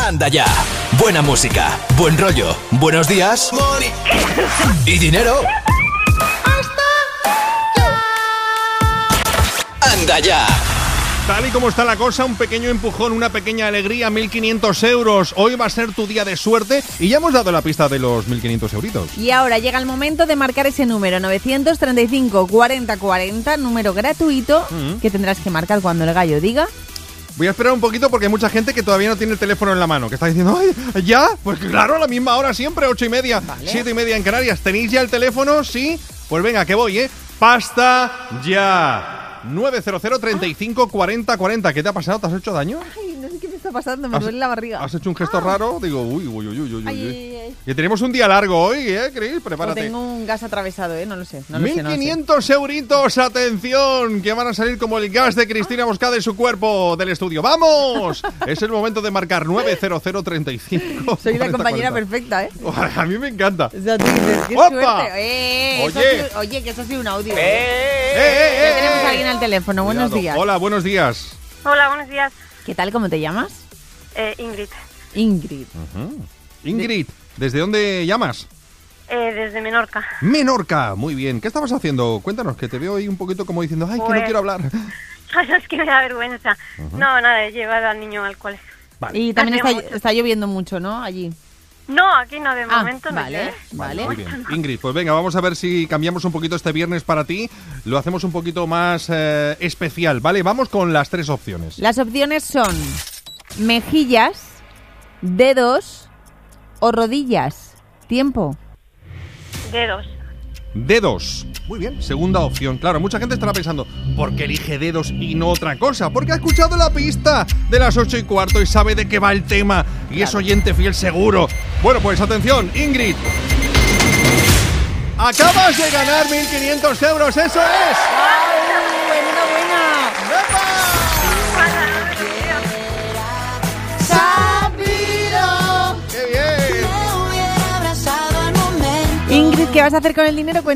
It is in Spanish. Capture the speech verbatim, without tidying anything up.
Anda ya. Buena música, buen rollo, buenos días y dinero. Anda ya. Tal y como está la cosa, un pequeño empujón, una pequeña alegría, mil quinientos euros. Hoy va a ser tu día de suerte y ya hemos dado la pista de los mil quinientos euritos. Y ahora llega el momento de marcar ese número, novecientos treinta y cinco, cuarenta, cuarenta, número gratuito mm-hmm. que tendrás que marcar cuando el gallo diga. Voy a esperar un poquito porque hay mucha gente que todavía no tiene el teléfono en la mano, que está diciendo, ¡ay, ya! Pues claro, a la misma hora siempre, ocho y media, vale. siete y media en Canarias. ¿Tenéis ya el teléfono? ¿Sí? Pues venga, que voy, ¿eh? ¡Pasta ya! nueve cero cero, treinta y cinco, cuarenta, cuarenta. ¿Qué te ha pasado? ¿Te has hecho daño? Ay, no sé qué me está pasando, me duele la barriga. ¿Has hecho un gesto ah. raro? Digo, uy, uy, uy, uy, uy. Ay, ay, ay. Y tenemos un día largo hoy, ¿eh, Cris? Prepárate. O tengo un gas atravesado, ¿eh? No lo sé. No lo mil quinientos sé, no lo sé. euritos, atención, que van a salir como el gas de Cristina Moscada en su cuerpo del estudio. ¡Vamos! Es el momento de marcar nueve cero cero, treinta y cinco. Soy cuarenta, la compañera cuarenta. Perfecta, ¿eh? A mí me encanta. O sea, tú dices, qué ¡opa! suerte. Eh, Oye. Eso ha sido, oye, que eso ha sido un audio. ¡Eh, eh, eh! Ya tenemos a alguien al teléfono. Buenos Cuidado. días. Hola, buenos días. Hola, buenos días. ¿Qué tal? ¿Cómo te llamas? Eh, Ingrid. Ingrid. Uh-huh. Ingrid, ¿desde dónde llamas? Eh, desde Menorca. Menorca, muy bien. ¿Qué estabas haciendo? Cuéntanos, que te veo ahí un poquito como diciendo, ay, pues, que no quiero hablar. Es que me da vergüenza. Uh-huh. No, nada, he llevado al niño al colegio. Vale. Y también está, está lloviendo mucho, ¿no? Allí. No, aquí no, de ah, momento no. Vale, ¿eh? vale. Muy bien. Ingrid, pues venga, vamos a ver si cambiamos un poquito este viernes para ti. Lo hacemos un poquito más eh, especial, ¿vale? Vamos con las tres opciones. Las opciones son mejillas, dedos o rodillas. Tiempo. Dedos. Dedos. Muy bien, segunda opción. Claro, mucha gente estará pensando, ¿por qué elige dedos y no otra cosa? Porque ha escuchado la pista de las ocho y cuarto y sabe de qué va el tema. Y claro. Es oyente fiel seguro. Bueno, pues atención, Ingrid. Acabas de ganar mil quinientos euros, eso es. ¡Wow! ¡Enhorabuena! ¡Qué bien! Ingrid, ¿qué vas a hacer con el dinero?